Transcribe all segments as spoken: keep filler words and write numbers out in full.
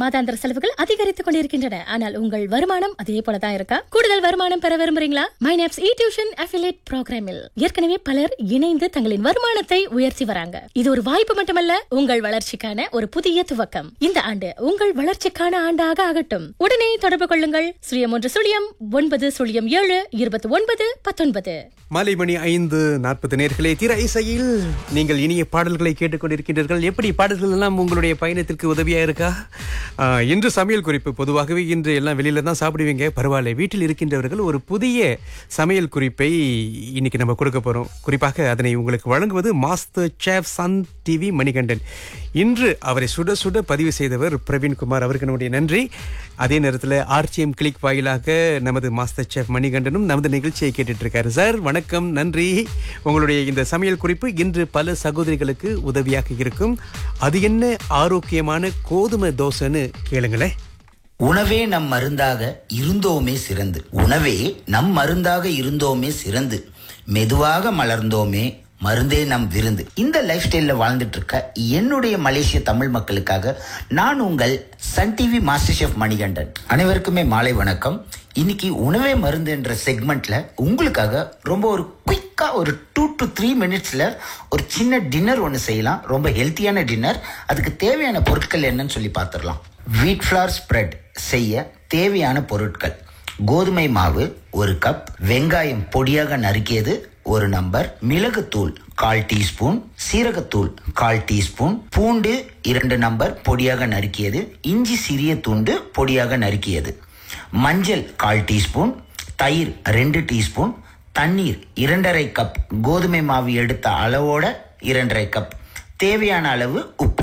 மாதாந்திர செலவுகள் அதிகரித்துக் கொண்டிருக்கின்றன. ஆனால் உங்கள் வருமானம் அதே போலதான் இருக்கா? கூடுதல் வருமானம் பெற விரும்புறீங்களா? மைனாப்ஸ் இ டியூஷன் அஃபிலியேட் புரோகிராமில் ஏற்கனவே பலர் இணைந்து தங்களின் வருமானத்தை உயர்த்தி வராங்க. இது ஒரு வாய்ப்பு மட்டுமல்ல, உங்கள் வளர்ச்சிக்கான ஒரு புதிய துவக்கம். இந்த ஆண்டு உங்கள் வளர்ச்சிக்கான ஆண்டாக ஆகட்டும். உடனே தொடர்பு கொள்ளுங்கள். சுழியம் ஒன்று சுழியம் ஒன்பது சுழியம் ஏழு இருபத்தி ஒன்பது பத்தொன்பது. மாலை மணி ஐந்து நாற்பது நேர்களே, திரை இசையில் நீங்கள் இனிய பாடல்களை கேட்டுக்கொண்டிருக்கின்றீர்கள். எப்படி பாடல்கள் எல்லாம் உங்களுடைய பயணத்திற்கு உதவியா இருக்கா? ஆஹ், இன்று சமையல் குறிப்பு. பொதுவாகவே இன்று எல்லாம் வெளியில தான் சாப்பிடுவீங்க, பரவாயில்ல. வீட்டில் இருக்கின்றவர்கள் ஒரு புதிய சமையல் குறிப்பை இன்னைக்கு நம்ம கொடுக்க போறோம். குறிப்பாக அதனை உங்களுக்கு வழங்குவது master chef Sun TV Manikandan. இன்று அவரை சுட சுட பதிவு செய்தவர் பிரவீன்குமார். அவருக்கு நம்முடைய நன்றி. அதே நேரத்தில் ஆர்டிஎம் கிளிக் வாயிலாக நமது மாஸ்டர் செஃப் மணிகண்டனும் நமது நிகழ்ச்சியை கேட்டுட்டு இருக்காரு. சார் வணக்கம், நன்றி. உங்களுடைய இந்த சமையல் குறிப்பு இன்று பல சகோதரிகளுக்கு உதவியாக இருக்கும். அது என்ன ஆரோக்கியமான கோதுமை தோசைன்னு கேளுங்களேன். உணவே நம் மருந்தாக இருந்தோமே சிறந்து, உணவே நம் மருந்தாக இருந்தோமே சிறந்து, மெதுவாக மலர்ந்தோமே மருந்தே நம் விருந்து. இந்த லைஃப் ஸ்டைல்ல வாழ்ந்துட்டு இருக்க என்னுடைய மலேசிய தமிழ் மக்களுக்காக நான் உங்கள் Sun TV master chef Manikandan. அனைவருக்குமே மாலை வணக்கம். இன்னைக்கு உணவே மருந்து என்ற செக்மெண்ட்ல உங்களுக்காக ரொம்ப ஒரு குயிக்கா ஒரு டூ டு த்ரீ மினிட்ஸ்ல ஒரு சின்ன டின்னர் ஒன்று செய்யலாம். ரொம்ப ஹெல்த்தியான டின்னர். அதுக்கு தேவையான பொருட்கள் என்னன்னு சொல்லி பார்த்துடலாம். வீட் ஃபிளார் ஸ்ப்ரெட் செய்ய தேவையான பொருட்கள்: கோதுமை மாவு ஒரு கப், வெங்காயம் பொடியாக நறுக்கியது ஒரு நம்பர், மிளகுத்தூள் கால் டீஸ்பூன், சீரகத்தூள் கால் டீஸ்பூன், பூண்டு இரண்டு நம்பர் பொடியாக நறுக்கியது, இஞ்சி சிறிய துண்டு பொடியாக நறுக்கியது, மஞ்சள் கால் டீஸ்பூன், தயிர் ரெண்டு டீஸ்பூன், தண்ணீர் இரண்டரை கப், கோதுமை மாவு எடுத்த அளவோட இரண்டரை கப், தேவையான அளவு உப்பு.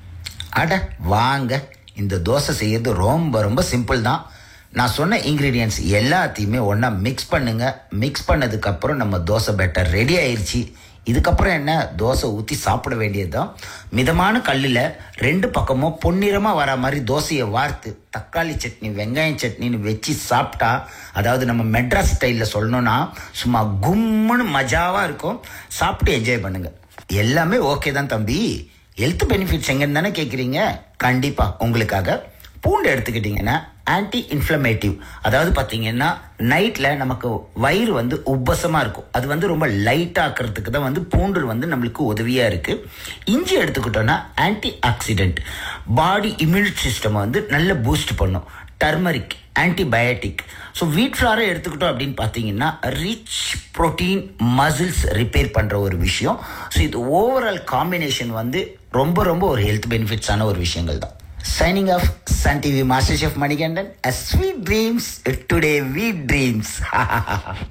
அட வாங்க, இந்த தோசை செய்யறது ரொம்ப ரொம்ப சிம்பிள் தான். நான் சொன்ன இன்க்ரீடியன்ட்ஸ் எல்லாத்தையுமே ஒன்றா மிக்ஸ் பண்ணுங்க. மிக்ஸ் பண்ணதுக்கு அப்புறம் நம்ம தோசை பேட்டர் ரெடி ஆயிடுச்சு. இதுக்கப்புறம் என்ன, தோசை ஊற்றி சாப்பிட வேண்டியதுதான். மிதமான கல்லில் ரெண்டு பக்கமும் பொன்னிறமாக வர மாதிரி தோசையை வார்த்து தக்காளி சட்னி வெங்காயம் சட்னின்னு வச்சு சாப்பிட்டா, அதாவது நம்ம மெட்ராஸ் ஸ்டைலில் சொல்லணும்னா சும்மா கும்முன்னு மஜாவாக இருக்கும். சாப்பிட்டு என்ஜாய் பண்ணுங்க. எல்லாமே ஓகே தான் தம்பி. ஹெல்த் பெனிஃபிட்ஸ் எங்கன்னு தானே கேட்குறீங்க? கண்டிப்பாக உங்களுக்காக பூண்டு எடுத்துக்கிட்டிங்கன்னா ஆன்டி இன்ஃப்ளமேட்டிவ். அதாவது பார்த்தீங்கன்னா நைட்டில் நமக்கு வயிறு வந்து உப்பசமாக இருக்கும். அது வந்து ரொம்ப லைட்டாக ஆக்கிறதுக்கு தான் வந்து பூண்டு வந்து நம்மளுக்கு உதவியாக இருக்குது. இஞ்சி எடுத்துக்கிட்டோன்னா ஆன்டி ஆக்சிடென்ட், பாடி இம்யூனிட்டி சிஸ்டம் வந்து நல்ல பூஸ்ட் பண்ணும். Turmeric antibiotic. ஸோ வீட் ஃப்ளாரை எடுத்துக்கிட்டோம் அப்படின்னு பார்த்தீங்கன்னா ரிச் ப்ரோட்டீன், மசில்ஸ் ரிப்பேர் பண்ணுற ஒரு விஷயம். ஸோ இது ஓவரால் காம்பினேஷன் வந்து ரொம்ப ரொம்ப ஒரு ஹெல்த் பெனிஃபிட்ஸான ஒரு விஷயங்கள் தான். Signing off, Sun T V Master Chef Manikandan. A sweet dreams, today we dreams.